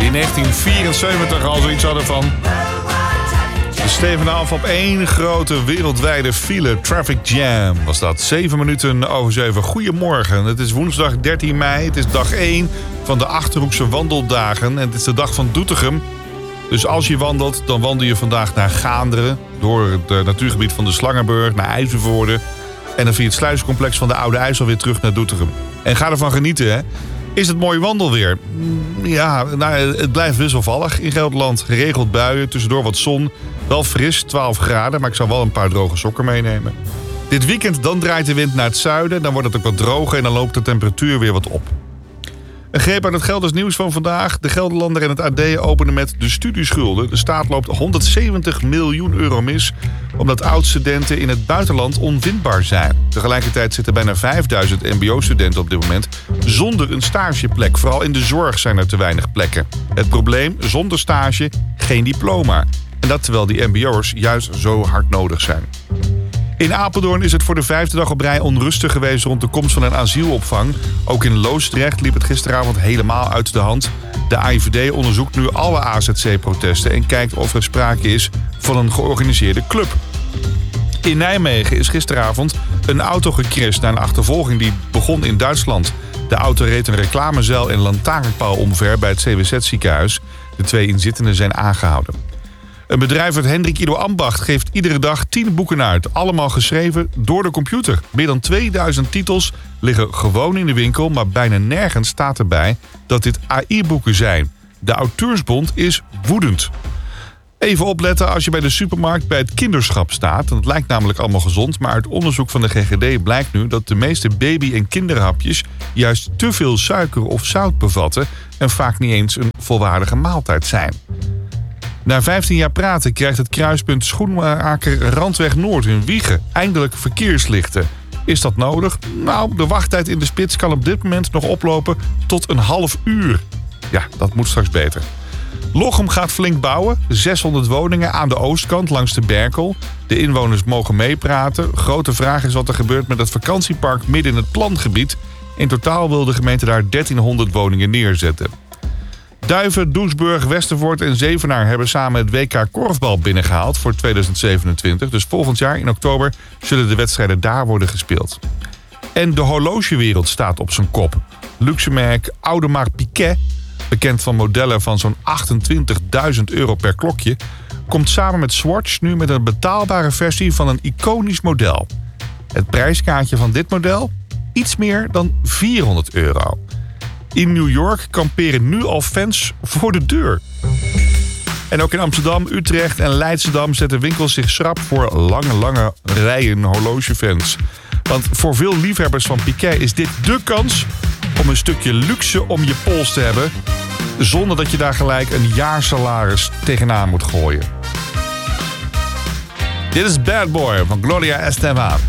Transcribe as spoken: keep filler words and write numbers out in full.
in negentien vierenzeventig al zoiets hadden van... We steven af op één grote wereldwijde file. Traffic jam was dat. Zeven minuten over zeven. Goedemorgen. Het is woensdag dertien mei. Het is dag één van de Achterhoekse wandeldagen. En het is de dag van Doetinchem. Dus als je wandelt, dan wandel je vandaag naar Gaanderen. Door het natuurgebied van de Slangenburg naar IJzervoorde. En dan via het sluiscomplex van de Oude IJssel weer terug naar Doetinchem. En ga ervan genieten, hè. Is het mooi wandelweer? Ja, nou, het blijft wisselvallig in Gelderland. Geregeld buien, tussendoor wat zon. Wel fris, twaalf graden, maar ik zou wel een paar droge sokken meenemen. Dit weekend dan draait de wind naar het zuiden. Dan wordt het ook wat droger en dan loopt de temperatuur weer wat op. Een greep uit het Gelders nieuws van vandaag. De Gelderlander en het A D openen met de studieschulden. De staat loopt honderdzeventig miljoen euro mis... omdat oud-studenten in het buitenland onvindbaar zijn. Tegelijkertijd zitten bijna vijfduizend mbo-studenten op dit moment... zonder een stageplek. Vooral in de zorg zijn er te weinig plekken. Het probleem, zonder stage, geen diploma. En dat terwijl die mbo'ers juist zo hard nodig zijn. In Apeldoorn is het voor de vijfde dag op rij onrustig geweest rond de komst van een asielopvang. Ook in Loosdrecht liep het gisteravond helemaal uit de hand. De A I V D onderzoekt nu alle A Z C-protesten en kijkt of er sprake is van een georganiseerde club. In Nijmegen is gisteravond een auto gecrashed na een achtervolging die begon in Duitsland. De auto reed een reclamezeil en lantaarnpaal omver bij het C W Z-ziekenhuis. De twee inzittenden zijn aangehouden. Een bedrijf uit Hendrik Ido Ambacht geeft iedere dag tien boeken uit. Allemaal geschreven door de computer. Meer dan tweeduizend titels liggen gewoon in de winkel... maar bijna nergens staat erbij dat dit A I-boeken zijn. De Auteursbond is woedend. Even opletten als je bij de supermarkt bij het kinderschap staat. Het lijkt namelijk allemaal gezond... maar uit onderzoek van de G G D blijkt nu... dat de meeste baby- en kinderhapjes... juist te veel suiker of zout bevatten... en vaak niet eens een volwaardige maaltijd zijn. Na vijftien jaar praten krijgt het kruispunt Schoenmaker Randweg Noord in Wijchen eindelijk verkeerslichten. Is dat nodig? Nou, de wachttijd in de spits kan op dit moment nog oplopen tot een half uur. Ja, dat moet straks beter. Lochem gaat flink bouwen. zeshonderd woningen aan de oostkant langs de Berkel. De inwoners mogen meepraten. Grote vraag is wat er gebeurt met het vakantiepark midden in het plangebied. In totaal wil de gemeente daar dertienhonderd woningen neerzetten. Duiven, Doesburg, Westervoort en Zevenaar hebben samen het W K korfbal binnengehaald voor tweeduizend zevenentwintig. Dus volgend jaar in oktober zullen de wedstrijden daar worden gespeeld. En de horlogewereld staat op zijn kop. Luxemerk Audemars Piguet, bekend van modellen van zo'n achtentwintigduizend euro per klokje, komt samen met Swatch nu met een betaalbare versie van een iconisch model. Het prijskaartje van dit model? Iets meer dan vierhonderd euro. In New York kamperen nu al fans voor de deur. En ook in Amsterdam, Utrecht en Leidschendam zetten winkels zich schrap voor lange, lange rijen horlogefans. Want voor veel liefhebbers van Piguet is dit dé kans om een stukje luxe om je pols te hebben, zonder dat je daar gelijk een jaarsalaris tegenaan moet gooien. Dit is Bad Boy van Gloria Estefan.